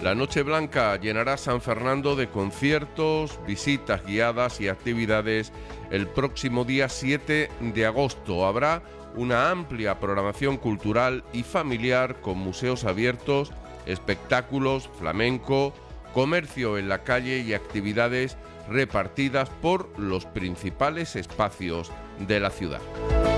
La Noche Blanca llenará San Fernando de conciertos, visitas guiadas y actividades el próximo día 7 de agosto. Habrá una amplia programación cultural y familiar con museos abiertos, espectáculos, flamenco, comercio en la calle y actividades repartidas por los principales espacios de la ciudad.